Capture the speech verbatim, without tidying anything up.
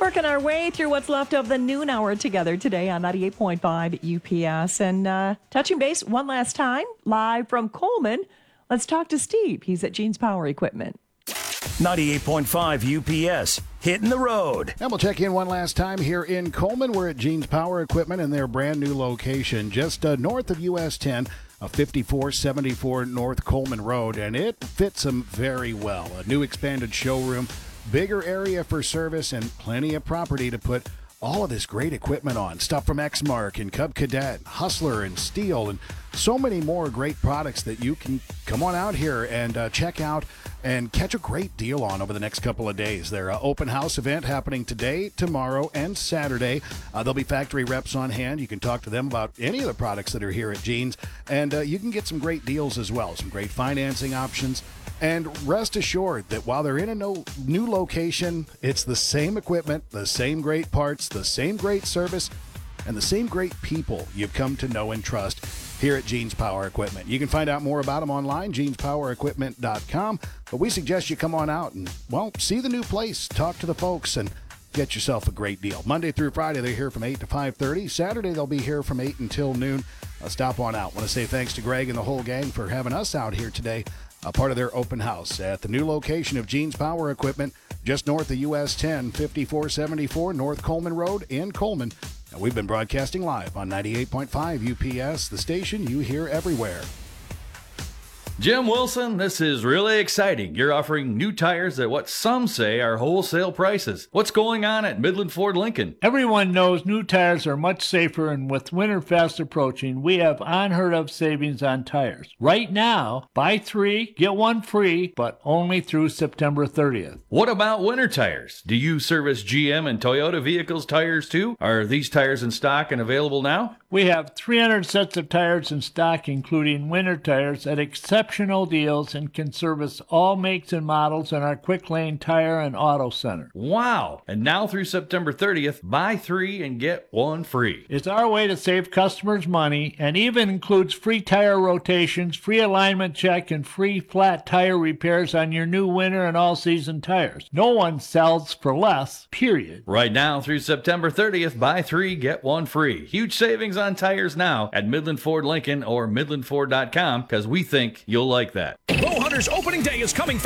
Working our way through what's left of the noon hour together today on ninety-eight point five U P S. And uh, touching base one last time, live from Coleman. Let's talk to Steve. He's at Gene's Power Equipment. ninety-eight point five U P S, hitting the road. And we'll check in one last time here in Coleman. We're at Gene's Power Equipment in their brand new location just uh, north of U S ten, uh, fifty-four seventy-four North Coleman Road, and it fits them very well. A new expanded showroom, bigger area for service, and plenty of property to put all of this great equipment on. Stuff from Exmark and Cub Cadet, Hustler and Steel, and so many more great products that you can come on out here and uh, check out and catch a great deal on over the next couple of days. Their uh, open house event happening today, tomorrow, and Saturday. Uh, there'll be factory reps on hand. You can talk to them about any of the products that are here at Gene's, and uh, you can get some great deals as well, some great financing options. And rest assured that while they're in a no, new location, it's the same equipment, the same great parts, the same great service, and the same great people you've come to know and trust here at Gene's Power Equipment. You can find out more about them online, genes power equipment dot com. But we suggest you come on out and, well, see the new place, talk to the folks, and get yourself a great deal. Monday through Friday, they're here from eight to five thirty. Saturday, they'll be here from eight until noon. Uh, stop on out. Want to say thanks to Greg and the whole gang for having us out here today, a part of their open house at the new location of Gene's Power Equipment, just north of U S ten, fifty-four seventy-four North Coleman Road in Coleman. And we've been broadcasting live on ninety-eight point five U P S, the station you hear everywhere. Jim Wilson, this is really exciting. You're offering new tires at what some say are wholesale prices. What's going on at Midland Ford Lincoln? Everyone knows new tires are much safer, and with Winterfest approaching, we have unheard of savings on tires. Right now, buy three, get one free, but only through September thirtieth. What about winter tires? Do you service G M and Toyota vehicles tires too? Are these tires in stock and available now? We have three hundred sets of tires in stock, including winter tires, at exceptional deals, and can service all makes and models in our Quick Lane Tire and Auto Center. Wow! And now through September thirtieth, buy three and get one free. It's our way to save customers money, and even includes free tire rotations, free alignment check, and free flat tire repairs on your new winter and all-season tires. No one sells for less, period. Right now through September thirtieth, buy three, get one free. Huge savings on tires now at Midland Ford Lincoln or midland ford dot com, because we think you'll like that. Bowhunter's opening day is coming fast.